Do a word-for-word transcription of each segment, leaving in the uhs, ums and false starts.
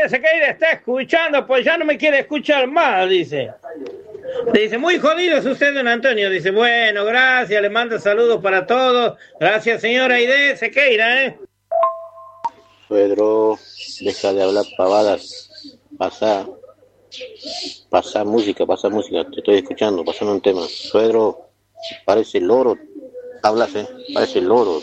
Aide Sequeira está escuchando, pues ya no me quiere escuchar más, dice. Dice, muy jodido es usted, don Antonio. Dice, bueno, gracias, le mando saludos para todos. Gracias, señora Aide Sequeira, ¿eh? Pedro, deja de hablar pavadas. Pasa, pasa música, pasa música. Te estoy escuchando, pasando un tema. Pedro, parece loro. Hablas, ¿eh? Parece loro.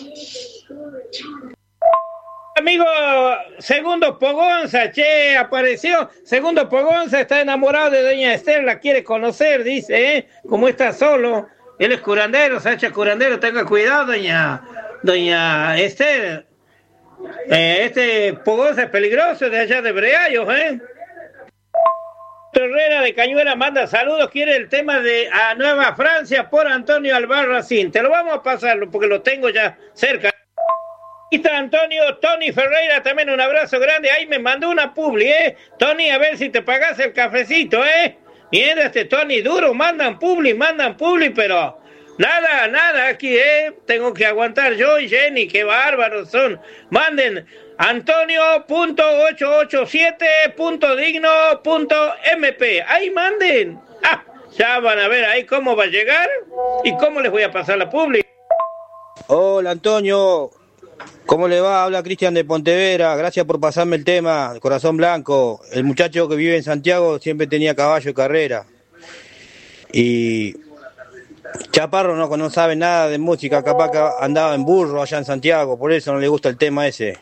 Amigo Segundo Pogonza, che, apareció. Segundo Pogonza está enamorado de doña Esther, la quiere conocer, dice, ¿eh? Como está solo. Él es curandero, Sacha curandero, tenga cuidado, doña, doña Esther. Eh, este Pogonza es peligroso de allá de Breallos, ¿eh? Herrera de Cañuela manda saludos, quiere el tema de A Nueva Francia por Antonio Albarracín. Te lo vamos a pasar porque lo tengo ya cerca. Ahí está Antonio, Tony Ferreira, también un abrazo grande. Ahí me mandó una publi, ¿eh? Tony, a ver si te pagas el cafecito, ¿eh? Mira este Tony, duro, mandan publi, mandan publi, pero nada, nada aquí, ¿eh? Tengo que aguantar yo y Jenny, qué bárbaros son. Manden Antonio punto ochocientos ochenta y siete punto digno punto m p. Ahí manden. Ah, ya van a ver ahí cómo va a llegar y cómo les voy a pasar la publi. Hola Antonio, ¿cómo le va? Habla Cristian de Pontevera, gracias por pasarme el tema, Corazón Blanco. El muchacho que vive en Santiago siempre tenía caballo de carrera. Y Chaparro no, no sabe nada de música, capaz que andaba en burro allá en Santiago, por eso no le gusta el tema ese.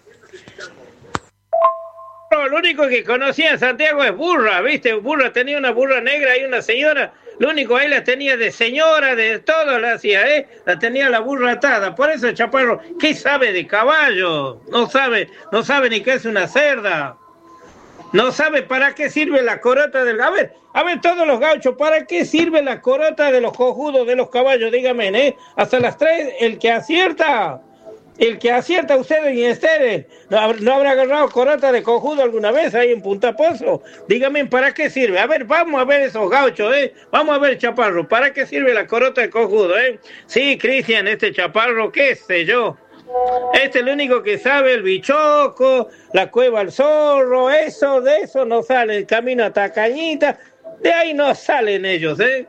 No, lo único que conocía en Santiago es burra, ¿viste? Burra tenía una burra negra y una señora. Lo único ahí la tenía de señora, de todo la hacía, ¿eh? La tenía la burra atada. Por eso Chaparro, ¿qué sabe de caballo? No sabe, no sabe ni qué es una cerda. No sabe para qué sirve la corota del... A ver, a ver todos los gauchos, ¿para qué sirve la corota de los cojudos de los caballos? Dígame, ¿eh? Hasta las tres, el que acierta... El que acierta usted en Estéril, ¿no, ¿no habrá agarrado corota de cojudo alguna vez ahí en Punta Pozo? Dígame, ¿para qué sirve? A ver, vamos a ver esos gauchos, ¿eh? Vamos a ver, Chaparro, ¿para qué sirve la corota de cojudo, eh? Sí, Cristian, este Chaparro, qué sé yo. Este es el único que sabe, el bichoco, la cueva al zorro, eso, de eso no sale, el camino a Tacañita, de ahí no salen ellos, ¿eh?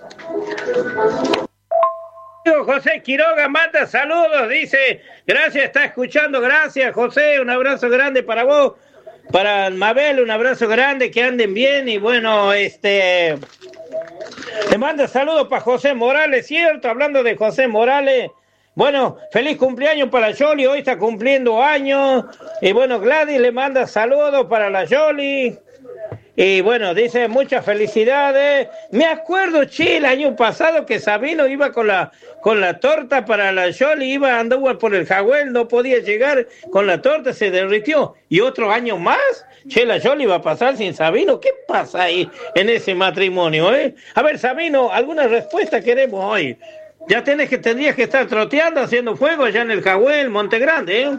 José Quiroga manda saludos, dice, gracias, está escuchando, gracias José, un abrazo grande para vos, para Mabel, un abrazo grande, que anden bien, y bueno, este, le manda saludos para José Morales, cierto, hablando de José Morales, bueno, feliz cumpleaños para Yoli, hoy está cumpliendo años, y bueno, Gladys le manda saludos para la Yoli. Y bueno, dice, muchas felicidades. Me acuerdo, che, el año pasado que Sabino iba con la con la torta para la Yoli, iba, andaba por el Jagüel, no podía llegar con la torta, se derritió. Y otro año más, che, la Yoli iba a pasar sin Sabino. ¿Qué pasa ahí en ese matrimonio, eh? A ver, Sabino, alguna respuesta queremos hoy. Ya tenés que, tendrías que estar troteando, haciendo fuego allá en el Jagüel, Monte Grande, ¿eh?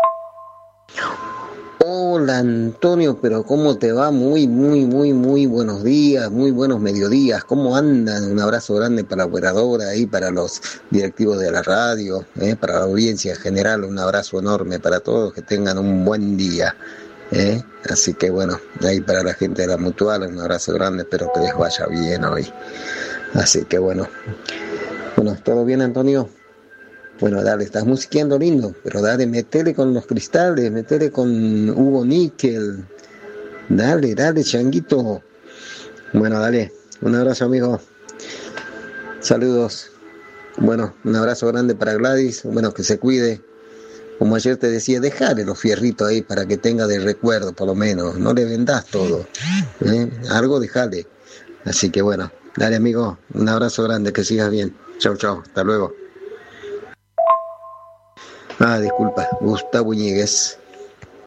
Hola Antonio, pero ¿cómo te va? Muy, muy, muy, muy buenos días, muy buenos mediodías. ¿Cómo andan? Un abrazo grande para la operadora y para los directivos de la radio, ¿eh? Para la audiencia en general, un abrazo enorme para todos, que tengan un buen día, ¿eh? Así que bueno, ahí para la gente de la Mutual, un abrazo grande, espero que les vaya bien hoy. Así que bueno, bueno, ¿todo bien Antonio? Bueno, dale, estás musiqueando lindo, pero dale, metele con los cristales, metele con Hugo Níquel. Dale, dale, changuito. Bueno, dale, un abrazo, amigo. Saludos. Bueno, un abrazo grande para Gladys. Bueno, que se cuide. Como ayer te decía, dejale los fierritos ahí para que tenga de recuerdo, por lo menos. No le vendás todo, ¿eh? Algo dejale. Así que bueno, dale, amigo, un abrazo grande, que sigas bien. Chau, chau, hasta luego. Ah, disculpa, Gustavo Ñíguez.